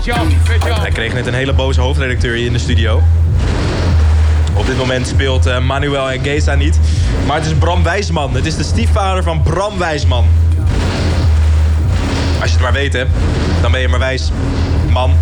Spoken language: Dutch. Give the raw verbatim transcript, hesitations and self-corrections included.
Hij kreeg net een hele boze hoofdredacteur hier in de studio. Op dit moment speelt uh, Manuel en Geza niet. Maar het is Bram Wijsman. Het is de stiefvader van Bram Wijsman. Als je het maar weet, hè. Dan ben je maar wijs, man.